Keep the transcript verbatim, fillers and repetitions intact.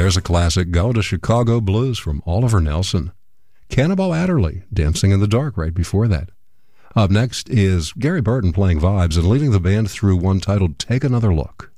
There's a classic, Go to Chicago Blues from Oliver Nelson. Cannonball Adderley, Dancing in the Dark right before that. Up next is Gary Burton playing vibes and leading the band through one titled Take Another Look.